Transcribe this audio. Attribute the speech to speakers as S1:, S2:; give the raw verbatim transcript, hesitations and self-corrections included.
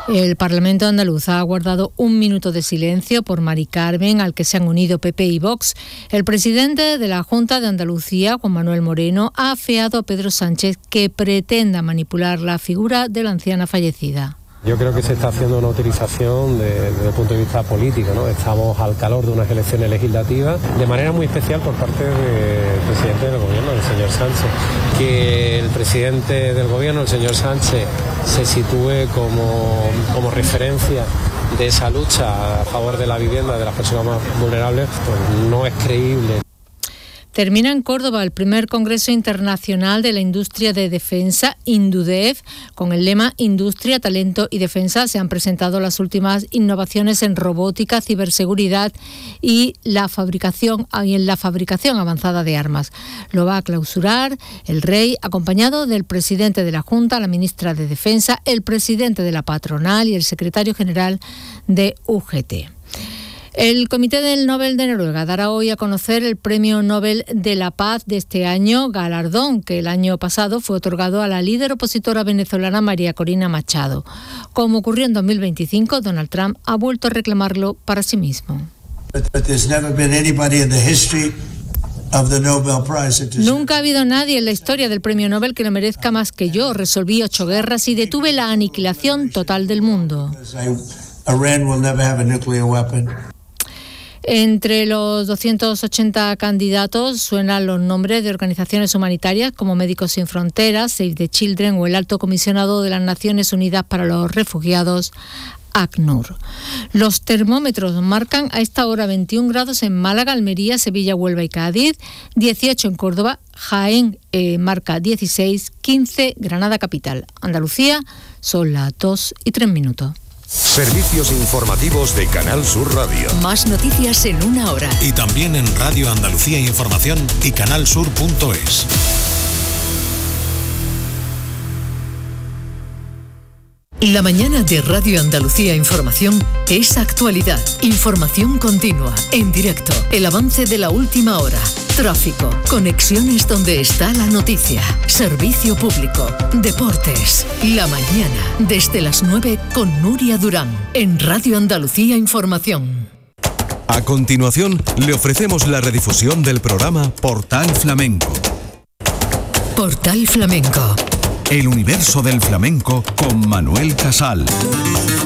S1: El Parlamento andaluz ha guardado un minuto de silencio por Mari Carmen, al que se han unido P P y Vox. El presidente de la Junta de Andalucía, Juan Manuel Moreno, ha afeado a Pedro Sánchez que pretenda manipular la figura de la anciana fallecida.
S2: Yo creo que se está haciendo una utilización de, desde el punto de vista político, ¿no? Estamos al calor de unas elecciones legislativas, de manera muy especial por parte del presidente del gobierno, el señor Sánchez. Que el presidente del gobierno, el señor Sánchez, se sitúe como, como referencia de esa lucha a favor de la vivienda de las personas más vulnerables, pues no es creíble.
S1: Termina en Córdoba el primer Congreso Internacional de la Industria de Defensa, INDUDEF. Con el lema Industria, Talento y Defensa se han presentado las últimas innovaciones en robótica, ciberseguridad y la fabricación, y en la fabricación avanzada de armas. Lo va a clausurar el Rey, acompañado del presidente de la Junta, la ministra de Defensa, el presidente de la patronal y el secretario general de U G T. El Comité del Nobel de Noruega dará hoy a conocer el Premio Nobel de la Paz de este año, galardón que el año pasado fue otorgado a la líder opositora venezolana María Corina Machado. Como ocurrió en dos mil veinticinco, Donald Trump ha vuelto a reclamarlo para sí mismo. Nunca ha habido nadie en la historia del Premio Nobel que lo merezca más que yo. Resolví ocho guerras y detuve la aniquilación total del mundo. Entre los doscientos ochenta candidatos suenan los nombres de organizaciones humanitarias como Médicos Sin Fronteras, Save the Children o el Alto Comisionado de las Naciones Unidas para los Refugiados, ACNUR. Los termómetros marcan a esta hora veintiún grados en Málaga, Almería, Sevilla, Huelva y Cádiz, dieciocho en Córdoba, Jaén eh, marca dieciséis, quince Granada capital. Andalucía son las dos y tres minutos.
S3: Servicios informativos de Canal Sur Radio.
S4: Más noticias en una hora.
S5: Y también en Radio Andalucía Información y canalsur punto es.
S4: La mañana de Radio Andalucía Información es actualidad, información continua, en directo, el avance de la última hora, tráfico, conexiones donde está la noticia, servicio público, deportes. La mañana, desde las nueve con Nuria Durán, en Radio Andalucía Información.
S3: A continuación, le ofrecemos la redifusión del programa Portal Flamenco.
S4: Portal Flamenco.
S3: El universo del flamenco con Manuel Casal.